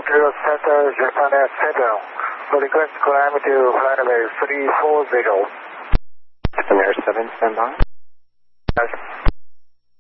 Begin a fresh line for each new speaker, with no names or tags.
Altimeter Center, Japan Air Center. Request climb to flight level 340.
Japan Air 7, stand by.